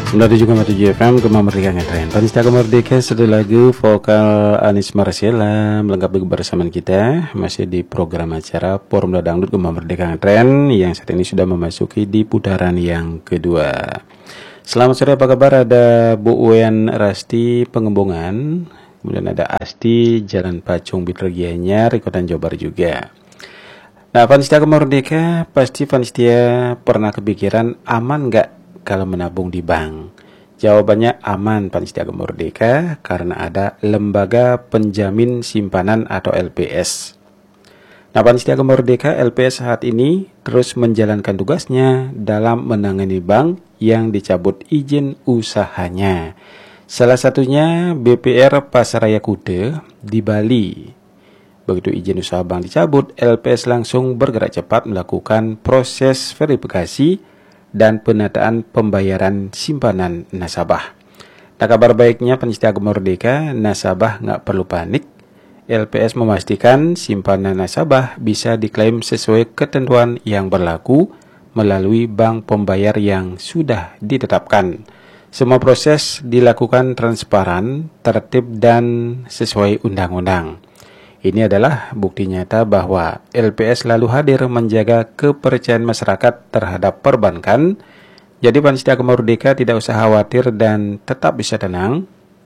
97,7 FM Gemah Merdeka Ngetren. Panista Gemah Merdeka, satu lagu vokal Anis Marcella melengkapi kebersamaan kita masih di program acara Formula Dangdut Gemah Merdeka Ngetren yang saat ini sudah memasuki di putaran yang kedua. Selamat sore, apa kabar? Ada Bu Uyan Rasti Pengembongan, kemudian ada Asti Jalan Pacung Bitregianyar, Kota Jobar juga. Nah, Panista Gemah Merdeka, pasti Panistia pernah kepikiran aman nggak kalau menabung di bank? Jawabannya aman, Panistia Gemah Merdeka, karena ada Lembaga Penjamin Simpanan atau LPS. Nah, Panistia Gemah Merdeka, LPS saat ini terus menjalankan tugasnya dalam menangani bank yang dicabut izin usahanya. Salah satunya BPR Pasaraya Kude di Bali. Begitu izin usaha bank dicabut, LPS langsung bergerak cepat melakukan proses verifikasi dan penataan pembayaran simpanan nasabah. Nah, kabar baiknya Panistia Gemah Merdeka, nasabah nggak perlu panik. LPS memastikan simpanan nasabah bisa diklaim sesuai ketentuan yang berlaku melalui bank pembayar yang sudah ditetapkan. Semua proses dilakukan transparan, tertib, dan sesuai undang-undang. Ini adalah bukti nyata bahwa LPS selalu hadir menjaga kepercayaan masyarakat terhadap perbankan. Jadi Panistia Gemah Merdeka tidak usah khawatir dan tetap bisa tenang,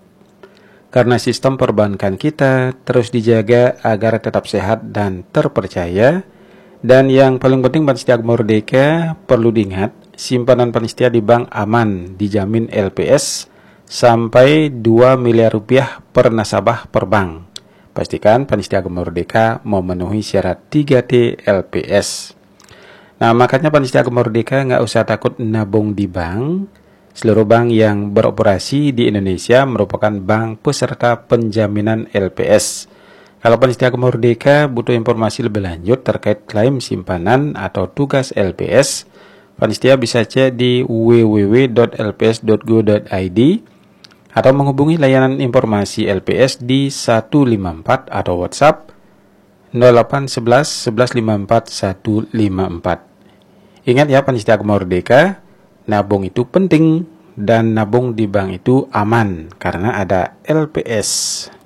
karena sistem perbankan kita terus dijaga agar tetap sehat dan terpercaya. Dan yang paling penting Panistia Gemah Merdeka perlu diingat, simpanan Panistia di bank aman, dijamin LPS sampai 2 miliar rupiah per nasabah per bank. Pastikan Panistia Gemah Merdeka memenuhi syarat 3T LPS. Nah, makanya Panistia Gemah Merdeka nggak usah takut nabung di bank. Seluruh bank yang beroperasi di Indonesia merupakan bank peserta penjaminan LPS. Kalau Panistia Gemah Merdeka butuh informasi lebih lanjut terkait klaim simpanan atau tugas LPS, Panistia bisa cek di www.lps.go.id atau menghubungi layanan informasi LPS di 154 atau WhatsApp 0811 1154 154. Ingat ya Panistia Gemah Merdeka, nabung itu penting dan nabung di bank itu aman karena ada LPS.